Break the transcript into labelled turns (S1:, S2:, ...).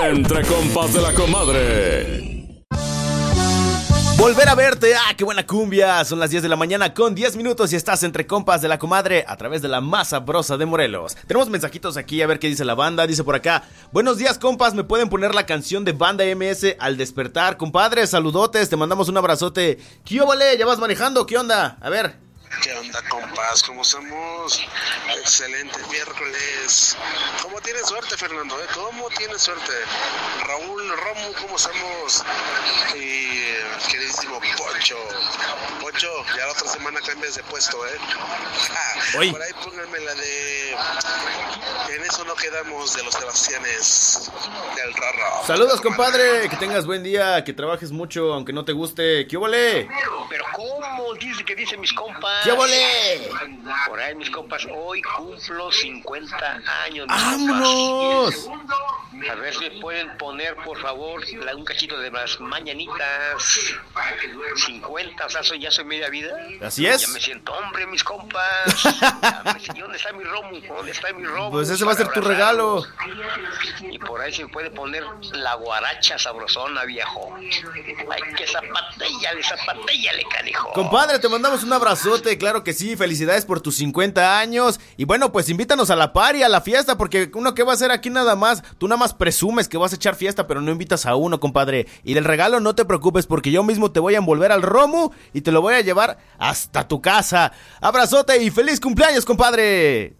S1: Entre compas de la comadre.
S2: Volver a verte, qué buena cumbia. Son las 10 de la mañana con 10 minutos y estás entre compas de la comadre a través de la más sabrosa de Morelos. Tenemos mensajitos aquí, a ver qué dice la banda. Dice por acá: buenos días, compas, ¿me pueden poner la canción de Banda MS al despertar? Compadre, saludotes, te mandamos un abrazote. ¿Qué vale? ¿Ya vas manejando? ¿Qué onda? A ver.
S3: ¿Qué onda, compas? ¿Cómo estamos? Excelente miércoles. ¿Cómo tienes suerte, Fernando? ¿Cómo tienes suerte? Raúl, Romo, ¿cómo estamos? Y queridísimo Poncho. Poncho, ya la otra semana cambias de puesto, Por ahí pónganme la de En eso no quedamos, de los Sebastianes del Rarra.
S2: Saludos, compadre, que tengas buen día, que trabajes mucho, aunque no te guste. ¿Qué vale?
S4: Pero ¿cómo? Dice que dicen mis compas.
S2: ¿Qué vale?
S4: Por ahí mis compas, hoy cumplo 50 años.
S2: ¡Vámonos!
S4: A ver si pueden poner, por favor, un cachito de las mañanitas. 50, o sea, ya soy media vida.
S2: Así es.
S4: Ya me siento hombre, mis compas. ¿Dónde está mi Romo? ¿Dónde está mi Romo?
S2: Pues ese va a ser tu regalo.
S4: Y por ahí se puede poner la guaracha sabrosona, viejo. Ay, que zapatéllale, canijo.
S2: Compadre, te mandamos un abrazote, claro que sí, felicidades por tus 50 años. Y bueno, pues invítanos a la party, a la fiesta, porque uno que va a hacer aquí nada más, tú nada más presumes que vas a echar fiesta, pero no invitas a uno, compadre. Y del regalo no te preocupes, porque yo mismo te voy a envolver al Romu y te lo voy a llevar hasta tu casa. Abrazote y feliz cumpleaños, compadre.